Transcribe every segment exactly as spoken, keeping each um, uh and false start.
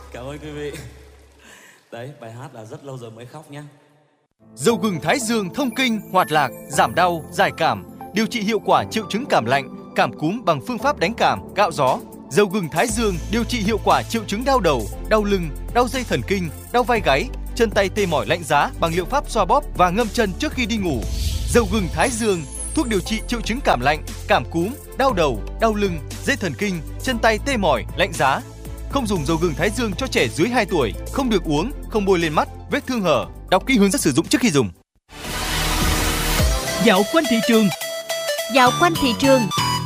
Cảm ơn quý vị. Đấy, bài hát là rất lâu rồi mới khóc nhá. Dầu gừng Thái Dương thông kinh, hoạt lạc, giảm đau, giải cảm, điều trị hiệu quả triệu chứng cảm lạnh, cảm cúm bằng phương pháp đánh cảm, cạo gió. Dầu gừng Thái Dương điều trị hiệu quả triệu chứng đau đầu, đau lưng, đau dây thần kinh, đau vai gáy, chân tay tê mỏi lạnh giá bằng liệu pháp xoa bóp và ngâm chân trước khi đi ngủ. Dầu gừng Thái Dương, thuốc điều trị triệu chứng cảm lạnh, cảm cúm, đau đầu, đau lưng, dây thần kinh, chân tay tê mỏi, lạnh giá. Không dùng dầu gừng Thái Dương cho trẻ dưới hai tuổi, không được uống, không bôi lên mắt, vết thương hở. Đọc kỹ hướng dẫn sử dụng trước khi dùng. Dạo quanh thị trường. Dạo quanh thị trường.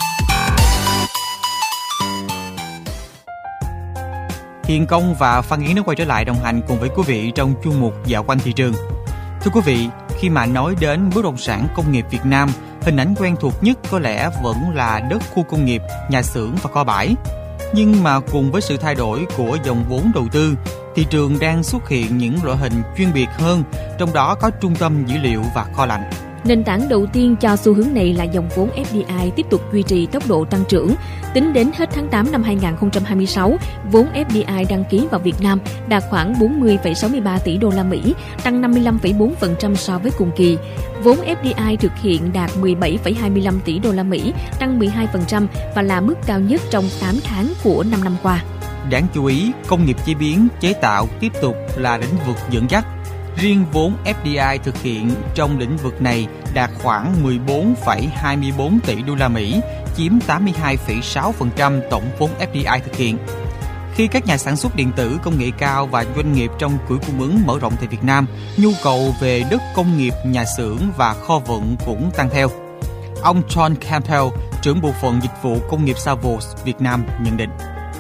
Hiền Công và Phan Yến đã quay trở lại đồng hành cùng với quý vị trong chuyên mục Dạo quanh thị trường. Thưa quý vị, khi mà nói đến bất động sản công nghiệp Việt Nam, hình ảnh quen thuộc nhất có lẽ vẫn là đất khu công nghiệp, nhà xưởng và kho bãi. Nhưng mà cùng với sự thay đổi của dòng vốn đầu tư, thị trường đang xuất hiện những loại hình chuyên biệt hơn, trong đó có trung tâm dữ liệu và kho lạnh. Nền tảng đầu tiên cho xu hướng này là dòng vốn ép đê i tiếp tục duy trì tốc độ tăng trưởng. Tính đến hết tháng tám năm hai không hai sáu, vốn ép đê i đăng ký vào Việt Nam đạt khoảng bốn mươi phẩy sáu mươi ba tỷ đô la Mỹ, tăng năm mươi lăm phẩy bốn phần trăm so với cùng kỳ. Vốn ép đê i thực hiện đạt mười bảy phẩy hai mươi lăm tỷ đô la Mỹ, tăng mười hai phần trăm và là mức cao nhất trong tám tháng của năm năm qua. Đáng chú ý, công nghiệp chế biến, chế tạo tiếp tục là lĩnh vực dẫn dắt. Riêng vốn ép đê i thực hiện trong lĩnh vực này đạt khoảng mười bốn phẩy hai mươi bốn tỷ đô la Mỹ, chiếm tám mươi hai phẩy sáu phần trăm tổng vốn ép đê i thực hiện. Khi các nhà sản xuất điện tử, công nghệ cao và doanh nghiệp trong chuỗi cung ứng mở rộng tại Việt Nam, nhu cầu về đất công nghiệp, nhà xưởng và kho vận cũng tăng theo. Ông John Campbell, trưởng bộ phận dịch vụ công nghiệp Savills Việt Nam nhận định.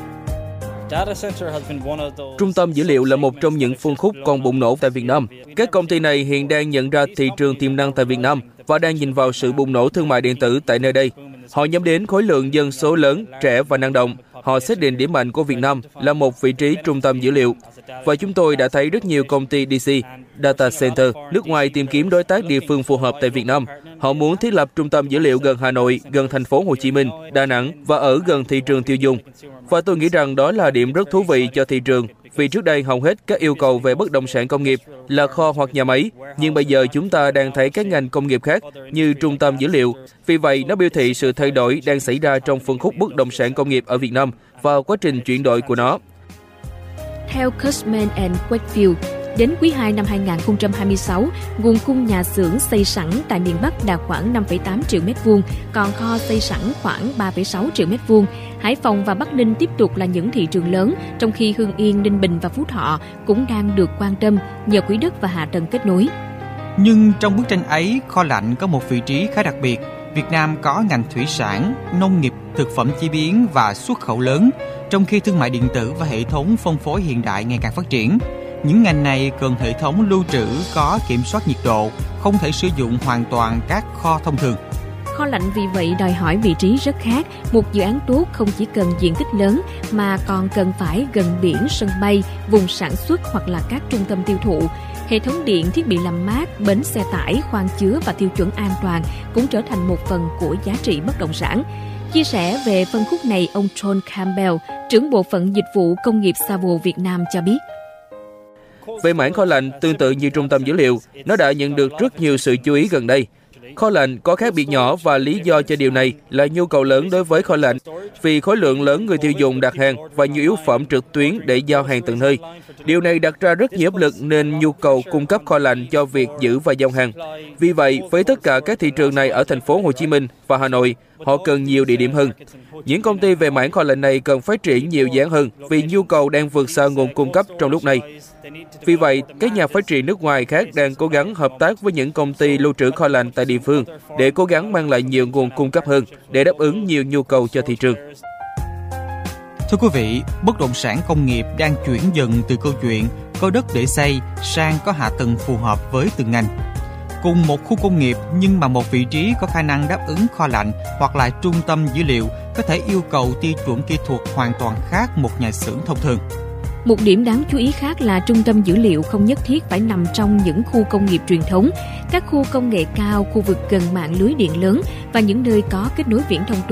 Trung tâm dữ liệu là một trong những phân khúc còn bùng nổ tại Việt Nam. Các công ty này hiện đang nhận ra thị trường tiềm năng tại Việt Nam và đang nhìn vào sự bùng nổ thương mại điện tử tại nơi đây. Họ nhắm đến khối lượng dân số lớn, trẻ và năng động. Họ xác định điểm mạnh của Việt Nam là một vị trí trung tâm dữ liệu. Và chúng tôi đã thấy rất nhiều công ty đê xê, Data Center, nước ngoài tìm kiếm đối tác địa phương phù hợp tại Việt Nam. Họ muốn thiết lập trung tâm dữ liệu gần Hà Nội, gần thành phố Hồ Chí Minh, Đà Nẵng và ở gần thị trường tiêu dùng. Và tôi nghĩ rằng đó là điểm rất thú vị cho thị trường, vì trước đây hầu hết các yêu cầu về bất động sản công nghiệp là kho hoặc nhà máy, nhưng bây giờ chúng ta đang thấy các ngành công nghiệp khác như trung tâm dữ liệu. Vì vậy, nó biểu thị sự thay đổi đang xảy ra trong phân khúc bất động sản công nghiệp ở Việt Nam và quá trình chuyển đổi của nó. Theo Cushman and Wakefield, đến quý hai năm hai không hai sáu, nguồn cung nhà xưởng xây sẵn tại miền Bắc đạt khoảng năm phẩy tám triệu mét vuông, còn kho xây sẵn khoảng ba phẩy sáu triệu mét vuông. Hải Phòng và Bắc Ninh tiếp tục là những thị trường lớn, trong khi Hưng Yên, Ninh Bình và Phú Thọ cũng đang được quan tâm nhờ quỹ đất và hạ tầng kết nối. Nhưng trong bức tranh ấy, kho lạnh có một vị trí khá đặc biệt. Việt Nam có ngành thủy sản, nông nghiệp, thực phẩm chế biến và xuất khẩu lớn, trong khi thương mại điện tử và hệ thống phân phối hiện đại ngày càng phát triển. Những ngành này cần hệ thống lưu trữ có kiểm soát nhiệt độ, không thể sử dụng hoàn toàn các kho thông thường. Kho lạnh vì vậy đòi hỏi vị trí rất khác. Một dự án tốt không chỉ cần diện tích lớn mà còn cần phải gần biển, sân bay, vùng sản xuất hoặc là các trung tâm tiêu thụ. Hệ thống điện, thiết bị làm mát, bến xe tải, khoang chứa và tiêu chuẩn an toàn cũng trở thành một phần của giá trị bất động sản. Chia sẻ về phân khúc này, ông John Campbell, trưởng bộ phận dịch vụ công nghiệp Savills Việt Nam cho biết. Về mảng kho lạnh, tương tự như trung tâm dữ liệu, nó đã nhận được rất nhiều sự chú ý gần đây. Kho lạnh có khác biệt nhỏ và lý do cho điều này là nhu cầu lớn đối với kho lạnh vì khối lượng lớn người tiêu dùng đặt hàng và nhu yếu phẩm trực tuyến để giao hàng tận nơi. Điều này đặt ra rất nhiều áp lực nên nhu cầu cung cấp kho lạnh cho việc giữ và giao hàng. Vì vậy, với tất cả các thị trường này ở thành phố Hồ Chí Minh và Hà Nội, họ cần nhiều địa điểm hơn. Những công ty về mảng kho lạnh này cần phát triển nhiều dự án hơn vì nhu cầu đang vượt xa nguồn cung cấp trong lúc này. Vì vậy, các nhà phát triển nước ngoài khác đang cố gắng hợp tác với những công ty lưu trữ kho lạnh tại địa phương để cố gắng mang lại nhiều nguồn cung cấp hơn để đáp ứng nhiều nhu cầu cho thị trường. Thưa quý vị, bất động sản công nghiệp đang chuyển dần từ câu chuyện có đất để xây sang có hạ tầng phù hợp với từng ngành. Cùng một khu công nghiệp nhưng mà một vị trí có khả năng đáp ứng kho lạnh hoặc là trung tâm dữ liệu có thể yêu cầu tiêu chuẩn kỹ thuật hoàn toàn khác một nhà xưởng thông thường. Một điểm đáng chú ý khác là trung tâm dữ liệu không nhất thiết phải nằm trong những khu công nghiệp truyền thống. Các khu công nghệ cao, khu vực gần mạng lưới điện lớn và những nơi có kết nối viễn thông tốt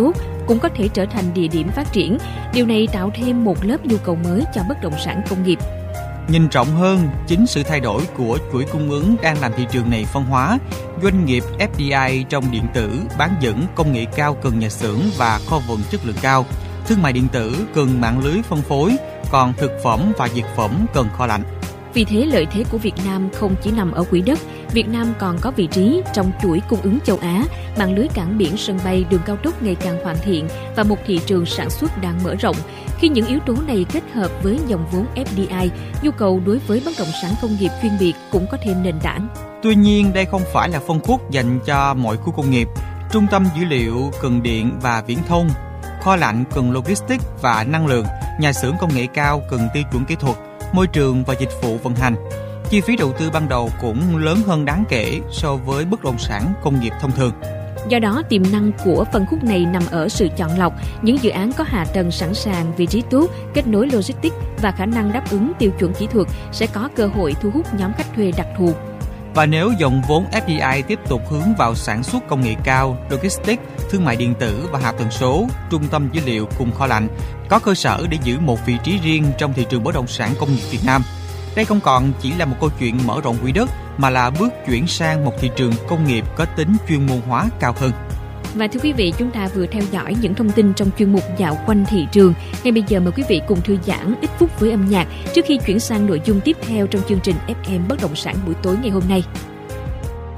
cũng có thể trở thành địa điểm phát triển. Điều này tạo thêm một lớp nhu cầu mới cho bất động sản công nghiệp. Nhìn rộng hơn, chính sự thay đổi của chuỗi cung ứng đang làm thị trường này phân hóa. Doanh nghiệp ép đê i trong điện tử bán dẫn công nghệ cao cần nhà xưởng và kho vận chất lượng cao. Thương mại điện tử cần mạng lưới phân phối, còn thực phẩm và dược phẩm cần kho lạnh. Vì thế, lợi thế của Việt Nam không chỉ nằm ở quỹ đất, Việt Nam còn có vị trí trong chuỗi cung ứng châu Á, mạng lưới cảng biển, sân bay, đường cao tốc ngày càng hoàn thiện và một thị trường sản xuất đang mở rộng. Khi những yếu tố này kết hợp với dòng vốn ép đê i, nhu cầu đối với bất động sản công nghiệp chuyên biệt cũng có thêm nền tảng. Tuy nhiên, đây không phải là phân khúc dành cho mọi khu công nghiệp. Trung tâm dữ liệu cần điện và viễn thông, kho lạnh cần logistics và năng lượng, nhà xưởng công nghệ cao cần tiêu chuẩn kỹ thuật, môi trường và dịch vụ vận hành. Chi phí đầu tư ban đầu cũng lớn hơn đáng kể so với bất động sản công nghiệp thông thường. Do đó, tiềm năng của phân khúc này nằm ở sự chọn lọc, những dự án có hạ tầng sẵn sàng, vị trí tốt, kết nối logistics và khả năng đáp ứng tiêu chuẩn kỹ thuật sẽ có cơ hội thu hút nhóm khách thuê đặc thù. Và nếu dòng vốn ép đê i tiếp tục hướng vào sản xuất công nghệ cao, logistics, thương mại điện tử và hạ tầng số, trung tâm dữ liệu cùng kho lạnh, có cơ sở để giữ một vị trí riêng trong thị trường bất động sản công nghiệp Việt Nam. Đây không còn chỉ là một câu chuyện mở rộng quỹ đất, mà là bước chuyển sang một thị trường công nghiệp có tính chuyên môn hóa cao hơn. Và thưa quý vị, chúng ta vừa theo dõi những thông tin trong chuyên mục Dạo quanh thị trường. Ngay bây giờ mời quý vị cùng thư giãn ít phút với âm nhạc trước khi chuyển sang nội dung tiếp theo trong chương trình ép em Bất động sản buổi tối ngày hôm nay.